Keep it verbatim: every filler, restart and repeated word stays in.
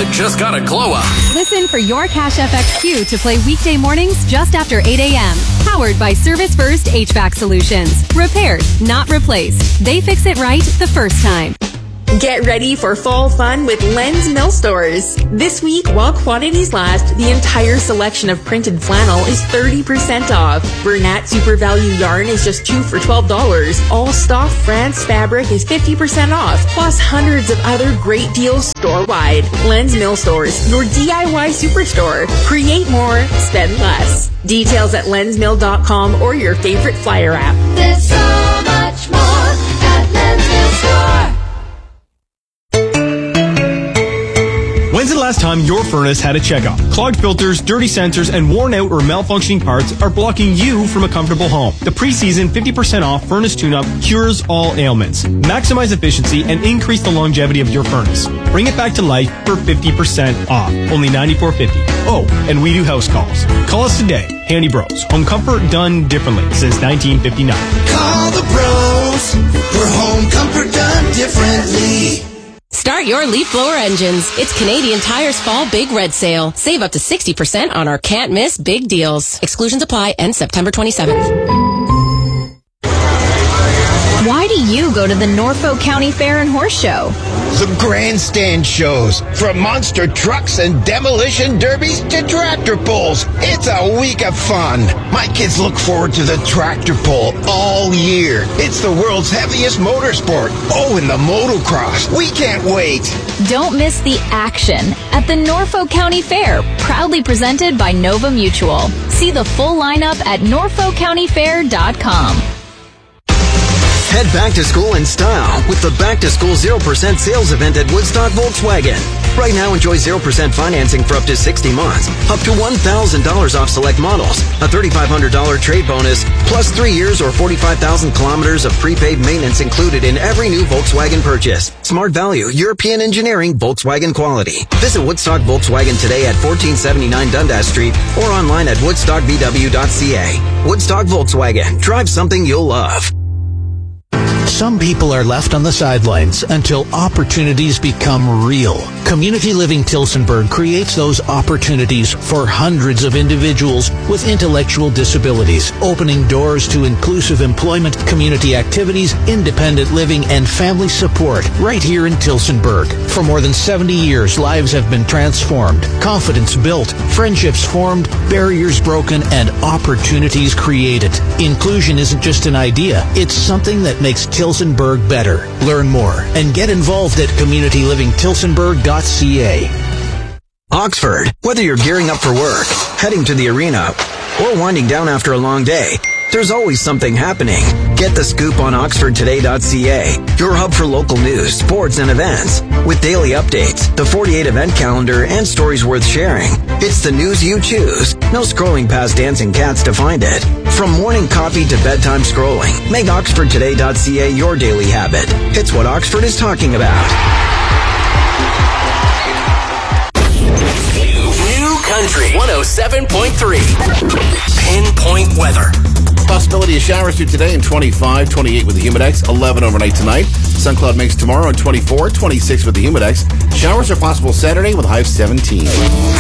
wallet just got a glow up. Listen for your Cash F X Q to play weekday mornings just after eight a.m. Powered by Service First H V A C Solutions. Repaired, not replaced. They fix it right the first time. Get ready for fall fun with Len's Mill Stores. This week, while quantities last, the entire selection of printed flannel is thirty percent off. Bernat Super Value Yarn is just two for twelve dollars. All Stoff France fabric is fifty percent off, plus hundreds of other great deals store-wide. Len's Mill Stores, your D I Y superstore. Create more, spend less. Details at lens mill dot com or your favorite flyer app. There's so much more at Len's Mill Store. When's the last time your furnace had a checkup? Clogged filters, dirty sensors, and worn out or malfunctioning parts are blocking you from a comfortable home. The preseason fifty percent off furnace tune-up cures all ailments. Maximize efficiency and increase the longevity of your furnace. Bring it back to life for fifty percent off. Only ninety-four fifty. Oh, and we do house calls. Call us today. Handy Bros. Home comfort done differently since nineteen fifty-nine. Call the Bros for home comfort done differently. Start your leaf blower engines. It's Canadian Tire's Fall Big Red Sale. Save up to sixty percent on our can't miss big deals. Exclusions apply. End September twenty-seventh. Why do you go to the Norfolk County Fair and Horse Show? The grandstand shows, from monster trucks and demolition derbies to tractor pulls. It's a week of fun. My kids look forward to the tractor pull all year. It's the world's heaviest motorsport. Oh, and the motocross. We can't wait. Don't miss the action at the Norfolk County Fair, proudly presented by Nova Mutual. See the full lineup at norfolk county fair dot com. Head back to school in style with the Back to School zero percent sales event at Woodstock Volkswagen. Right now, enjoy zero percent financing for up to sixty months, up to one thousand dollars off select models, a three thousand five hundred dollars trade bonus, plus three years or forty-five thousand kilometers of prepaid maintenance included in every new Volkswagen purchase. Smart value, European engineering, Volkswagen quality. Visit Woodstock Volkswagen today at fourteen seventy-nine Dundas Street or online at woodstock v w dot c a. Woodstock Volkswagen. Drive something you'll love. Some people are left on the sidelines until opportunities become real. Community Living Tillsonburg creates those opportunities for hundreds of individuals with intellectual disabilities, opening doors to inclusive employment, community activities, independent living, and family support right here in Tillsonburg. For more than seventy years, lives have been transformed, confidence built, friendships formed, barriers broken, and opportunities created. Inclusion isn't just an idea, it's something that makes Tillsonburg better. Learn more and get involved at community living tilsonburg dot c a. Oxford. Whether you're gearing up for work, heading to the arena, or winding down after a long day, there's always something happening. Get the scoop on oxford today dot c a, your hub for local news, sports, and events. With daily updates, the forty-eight event calendar, and stories worth sharing. It's the news you choose. No scrolling past dancing cats to find it. From morning coffee to bedtime scrolling, make oxford today dot c a your daily habit. It's what Oxford is talking about. New Country one oh seven point three. Pinpoint weather. Possibility of showers through today and twenty-five, twenty-eight with the Humidex, eleven overnight tonight. Sun cloud mix tomorrow and twenty-four, twenty-six with the Humidex. Showers are possible Saturday with a high of seventeen.